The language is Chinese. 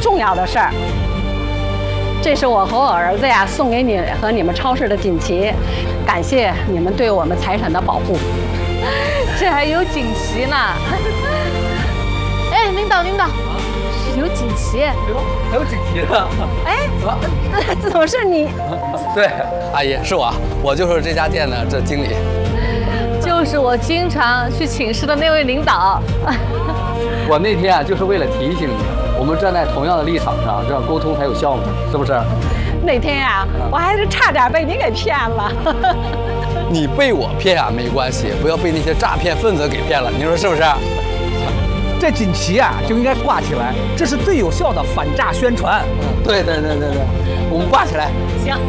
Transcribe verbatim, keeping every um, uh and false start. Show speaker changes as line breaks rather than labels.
重要的事儿。这是我和我儿子呀送给你和你们超市的锦旗，感谢你们对我们财产的保护。
这还有锦旗呢！哎，领导领导，有锦旗！
哎呦，还有锦旗呢！
哎，怎么是你？
对，阿姨是我，我就是这家店的这经理。
就是我经常去请示的那位领导。
我那天啊，就是为了提醒你，我们站在同样的立场上，这样沟通才有效嘛，是不是？
那天呀、啊，我还是差点被你给骗了。
你被我骗啊没关系，不要被那些诈骗分子给骗了，你说是不是？
这锦旗啊就应该挂起来，这是最有效的反诈宣传。
对对对对对，我们挂起来。
行。